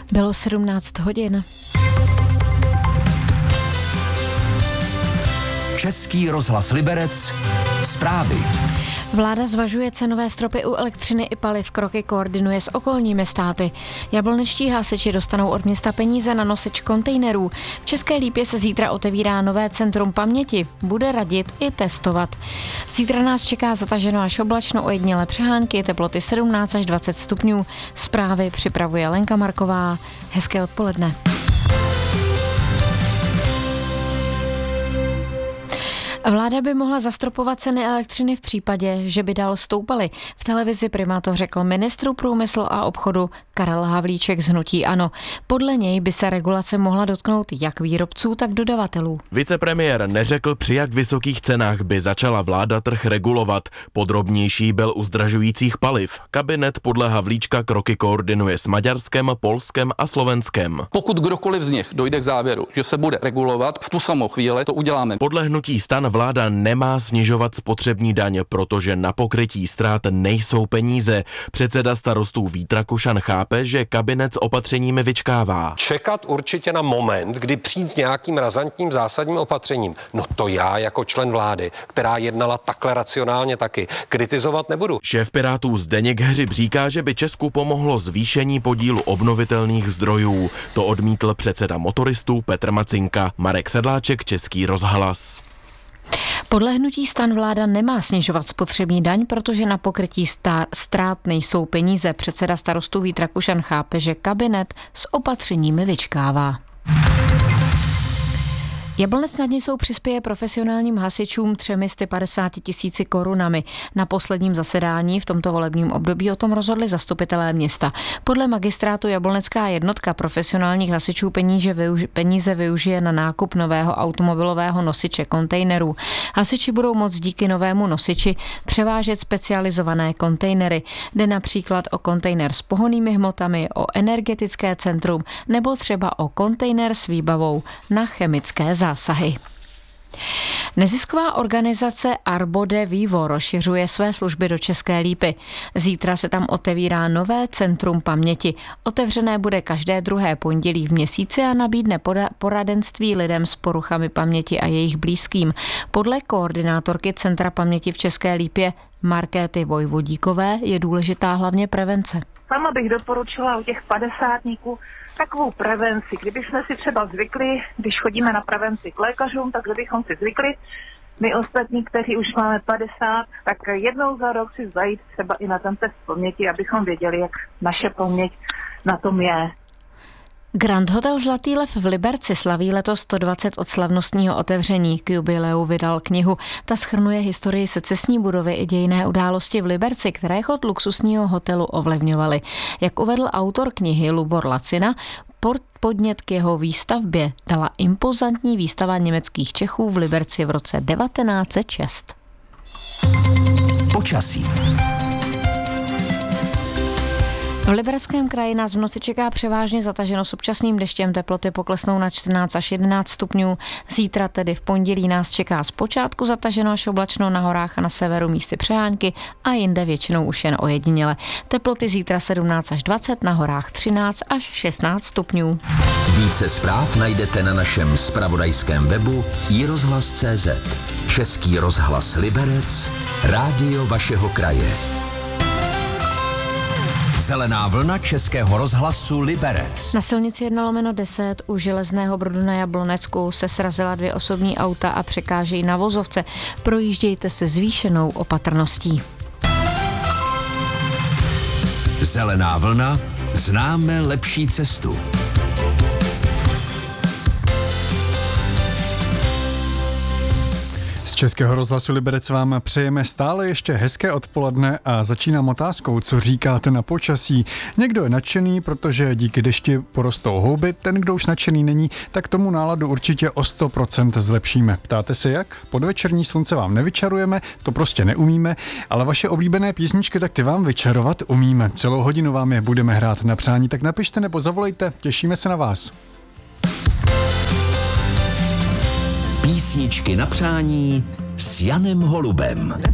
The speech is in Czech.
Bylo 17 hodin. Český rozhlas Liberec. Zprávy. Vláda zvažuje cenové stropy u elektřiny i paliv, kroky koordinuje s okolními státy. Jablonečtí hasiči dostanou od města peníze na nosič kontejnerů. V České Lípě se zítra otevírá nové centrum paměti. Bude radit i testovat. Zítra nás čeká zataženo až oblačno, ojedinělé přehánky, teploty 17 až 20 stupňů. Zprávy připravuje Lenka Marková. Hezké odpoledne. Vláda by mohla zastropovat ceny elektřiny v případě, že by dál stoupaly. V televizi Prima to řekl ministru průmyslu a obchodu Karel Havlíček z hnutí ANO. Podle něj by se regulace mohla dotknout jak výrobců, tak dodavatelů. Vicepremiér neřekl, při jak vysokých cenách by začala vláda trh regulovat. Podrobnější byl u zdražujících paliv. Kabinet podle Havlíčka kroky koordinuje s Maďarskem, Polskem a Slovenskem. Pokud kdokoliv z nich dojde k závěru, že se bude regulovat, v tu samou chvíli to uděláme. Podle hnutí STAN vláda nemá snižovat spotřební daň, protože na pokrytí ztrát nejsou peníze. Předseda Starostů Vít Rakušan chápe, že kabinet s opatřeními vyčkává. Čekat určitě na moment, kdy přijít s nějakým razantním zásadním opatřením. No to já jako člen vlády, která jednala takhle racionálně taky, kritizovat nebudu. Šéf Pirátů Zdeněk Hřib říká, že by Česku pomohlo zvýšení podílu obnovitelných zdrojů. To odmítl předseda motoristů Petr Macinka. Marek Sedláček, Český rozhlas. Podle hnutí STAN vláda nemá snižovat spotřební daň, protože na pokrytí ztrát nejsou peníze. Předseda Starostů Vít Rakušan chápe, že kabinet s opatřeními vyčkává. Jablonec nad Nisou přispěje profesionálním hasičům 350 000 korunami. Na posledním zasedání v tomto volebním období o tom rozhodli zastupitelé města. Podle magistrátu jablonecká jednotka profesionálních hasičů peníze využije na nákup nového automobilového nosiče kontejnerů. Hasiči budou moct díky novému nosiči převážet specializované kontejnery. Jde například o kontejner s pohonnými hmotami, o energetické centrum nebo třeba o kontejner s výbavou na chemické zásahy. Nezisková organizace Arbo de Vivo rozšiřuje své služby do České Lípy. Zítra se tam otevírá nové centrum paměti. Otevřené bude každé druhé pondělí v měsíci a nabídne poradenství lidem s poruchami paměti a jejich blízkým. Podle koordinátorky Centra paměti v České Lípě Markéty Vojvodíkové je důležitá hlavně prevence. Sama bych doporučila u těch 50níků takovou prevenci. Kdybychom si třeba zvykli, když chodíme na prevenci k lékařům, tak kdybychom si zvykli, my ostatní, kteří už máme 50, tak jednou za rok si zajít třeba i na ten test paměti, abychom věděli, jak naše paměť na tom je. Grand Hotel Zlatý lev v Liberci slaví letos 120 od slavnostního otevření. K jubileu vydal knihu. Ta shrnuje historii secesní budovy i dějinné události v Liberci, které chod luxusního hotelu ovlivňovaly. Jak uvedl autor knihy Lubor Lacina, podnět k jeho výstavbě dala impozantní výstava německých Čechů v Liberci v roce 1906. Počasí. V Libereckém kraji nás v noci čeká převážně zataženo s občasným deštěm, teploty poklesnou na 14 až 11 stupňů. Zítra tedy v pondělí nás čeká zpočátku zataženo až oblačno, na horách a na severu místy přehánky a jinde většinou už jen ojediněle. Teploty zítra 17 až 20, na horách 13 až 16 stupňů. Více zpráv najdete na našem zpravodajském webu iRozhlas.cz. Český rozhlas Liberec, rádio vašeho kraje. Zelená vlna Českého rozhlasu Liberec. Na silnici 1/10 u Železného Brodu na Jablonecku se srazila 2 osobní auta a překážejí na vozovce. Projíždějte se zvýšenou opatrností. Zelená vlna, známe lepší cestu. Českého rozhlasu Liberec vám přejeme stále ještě hezké odpoledne a začínám otázkou, co říkáte na počasí. Někdo je nadšený, protože díky dešti porostou houby, ten, kdo už nadšený není, tak tomu náladu určitě o 100% zlepšíme. Ptáte se jak? Podvečerní slunce vám nevyčarujeme, to prostě neumíme, ale vaše oblíbené písničky, tak ty vám vyčarovat umíme. Celou hodinu vám je budeme hrát na přání, tak napište nebo zavolejte, těšíme se na vás. Písničky na přání s Janem Holubem.